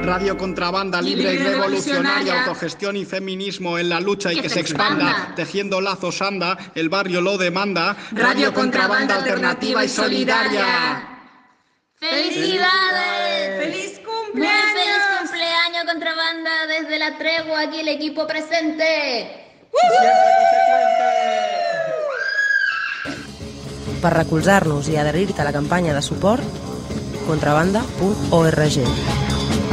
Radio Contrabanda, libre y revolucionaria, autogestión y feminismo en la lucha y que se expanda. Tejiendo lazos anda, el barrio lo demanda. Radio Contrabanda, alternativa y solidaria. ¡Felicidades! ¡Feliz cumpleaños! ¡Muy feliz cumpleaños, Contrabanda! Desde La Tregua, aquí el equipo presente. Per recolzar-nos i adherir-te a la campanya de suport, contrabanda.org.